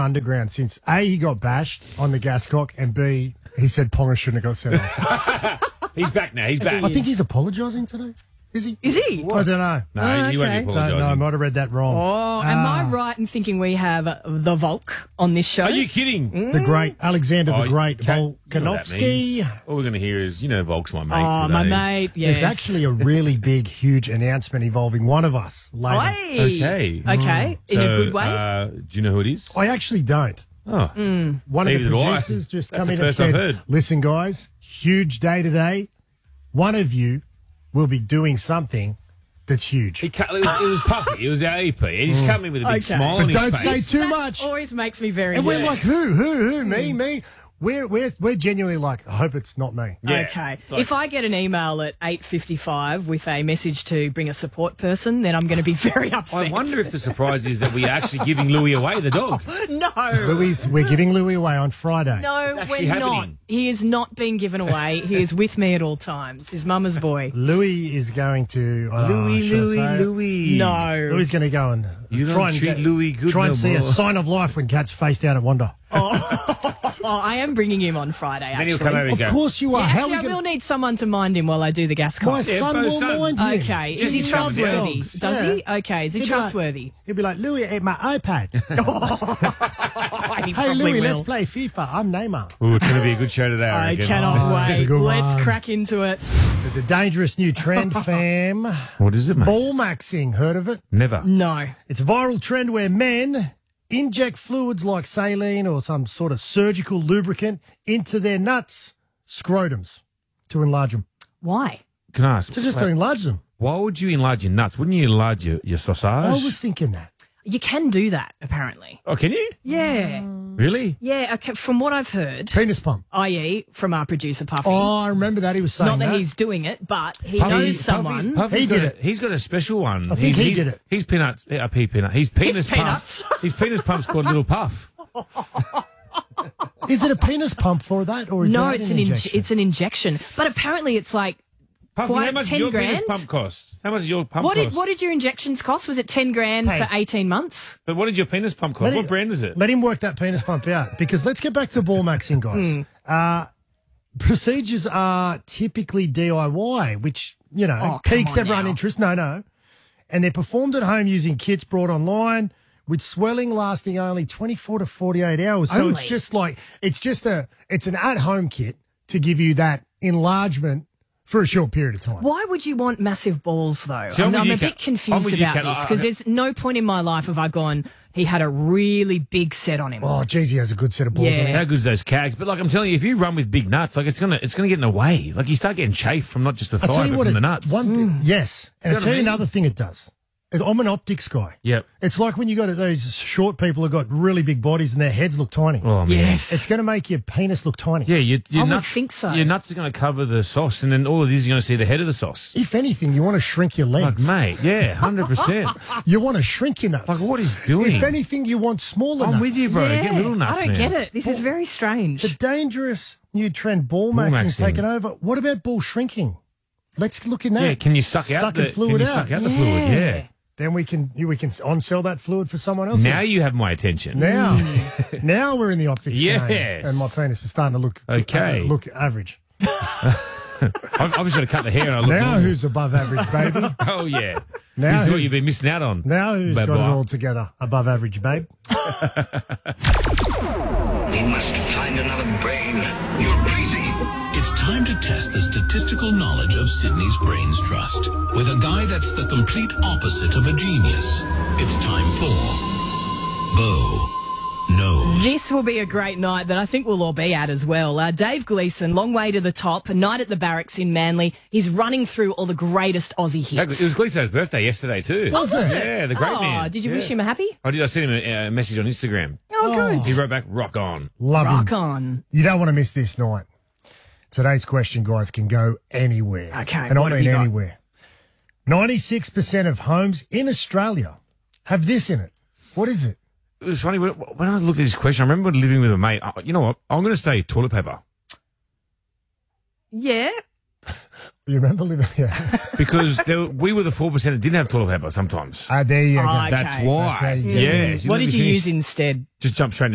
underground since A, he got bashed on the Gascock, and B, he said Ponga shouldn't have got sent off. He's back now. He's back. I think he's apologising today. Is he? Is he? I don't know. No, he won't be Don't know. apologising. I might have read that wrong. Oh, am I right in thinking we have the Volk on this show? Are you kidding? The great Alexander the Great You know what that Volkanovski. means. All we're going to hear is, Volk's my mate Oh, today. my mate, yes. There's actually a really big, huge announcement involving one of us later. Hey. Okay. Okay, in a good way? Do you know who it is? I actually don't. Oh. One of Neither the do I. producers just That's come the in and first I've said, heard. listen, guys, huge day today. One of you will be doing something that's huge. It was Puffy. It was our EP. He's come in with a big Okay. smile But on his don't face. say too much. Always makes me very And we're nervous. like, who? Me? We're genuinely like, I hope it's not me. Yeah. Okay. It's like- If I get an email at 8:55 with a message to bring a support person, then I'm going to be very upset. I wonder if the surprise is that we are actually giving Louis away, the dog. No. We're giving Louis away on Friday. No, It's we're actually not. happening. He is not being given away. He is with me at all times. His mama's boy. Louis is going to... Louis. No. Louis is going to go and You don't try and treat Louis good try and no see a more. sign of life when cats face down at Wanda. Oh, I am bringing him on Friday, Then actually. he'll come over and Of go, course you are. Yeah, How actually, are I we will gonna... need someone to mind him while I do the gas My cost. son Bo's will son. mind him. Okay. Is Just he his comes trustworthy? dogs. Does Yeah. he? Okay. Is he He'll be like- trustworthy? He'll be like, Louis, ate my iPad. He Hey, probably Louis, will. let's play FIFA. I'm Neymar. Ooh, it's going to be a good show today, I reckon. cannot it's a wait. good Let's one. crack into it. There's a dangerous new trend, fam. What is it, mate? Ball maxing. Heard of it? Never. No. It's a viral trend where men inject fluids like saline or some sort of surgical lubricant into their nuts, scrotums, to enlarge them. Why? Can I ask? So just to enlarge them. Why would you enlarge your nuts? Wouldn't you enlarge your sausage? I was thinking that. You can do that, apparently. Oh, can you? Yeah. Really? Yeah, okay, from what I've heard, Penis pump. i.e. from our producer, Puffy. Oh, I remember that. He was saying Not that he's doing it, but he knows someone. Puffy's He got did a- it. He's got a special one. I think he did it. His peanuts. His penis peanuts. pump. His penis pump's called Little Puff. Is it a penis pump for that, or is No, that it's an an injection? it's an injection. But apparently it's like, Puffy, Quite how much 10 does your penis grand? pump cost? How much does your pump what cost? did your injections cost? Was it 10 grand Hey. for 18 months? But what did your penis pump cost? Let What it- brand is it? Let him work that penis pump out, because let's get back to ball maxing, guys. Procedures are typically DIY, which, Oh, come piques on everyone's now. interest. No. And they're performed at home using kits brought online with swelling lasting only 24 to 48 hours. So it's Only? it's an at-home kit to give you that enlargement for a short period of time. Why would you want massive balls, though? See, I'm I'm with a you, bit Kat. I'm confused with you, about Kat. this because there's no point in my life have I gone, he had a really big set on him. Oh, geez, he has a good set of balls Yeah. on him. How good's those cags? But like I'm telling you, if you run with big nuts, like it's gonna get in the way. Like you start getting chafe from not just the I'll tell thigh, you but what, from the nuts. one thing, yes. And You know I'll tell what I you mean? another thing it does. I'm an optics guy. Yep. It's like when you got those short people who got really big bodies and their heads look tiny. Oh man. Yes. It's going to make your penis look tiny. Yeah, your I would nuts, think so. Your nuts are going to cover the sauce, and then all it is, you're going to see the head of the sauce. If anything, you want to shrink your Like, legs. mate, yeah, 100%. You want to shrink your nuts. Like, what he's doing? If anything, you want smaller I'm nuts. with you, bro. Yeah, Get little nuts, I don't man. get it. This is very strange. The dangerous new trend, ball Ball maxing's maxing. taken over. What about ball shrinking? Let's look in that. Yeah, can you suck out Sucking the fluid can you out? suck out the fluid? Yeah. Then we can on-sell that fluid for someone else. Now you have my attention. Now, now we're in the optics game, Yes. and my penis is starting to look Okay. look average. I've just got to cut the hair and I look Now normal. who's above average, baby? Oh, yeah. Now This is what who's- you've been missing out on. Now who's Bye got bye. it all together? Above average, babe. We must find another brain. You're crazy. It's time to test the statistical knowledge of Sydney's Brains Trust with a guy that's the complete opposite of a genius. It's time for Bo Knows. This will be a great night that I think we'll all be at as well. Dave Gleeson, Long Way to the Top, a night at the Barracks in Manly. He's running through all the greatest Aussie It hits. was Gleeson's birthday yesterday, too. Was it? Yeah, the great Oh, man. did you Yeah. wish him a happy? I did. I sent him a message on Instagram. Oh, good. He wrote back, rock on. Love Rock him. on. You don't want to miss this night. Today's question, guys, can go anywhere. Okay, And what I have mean you got? anywhere. 96% of homes in Australia have this in it. What is it? It was funny, when I looked at this question, I remember living with a mate. You know what? I'm going to say toilet paper. Yeah. You remember living? Yeah. Because we were the 4% that didn't have toilet paper sometimes. There you go. Oh, okay. That's why. That's how you get it. Yes. What did you finish? use instead? Just jump straight into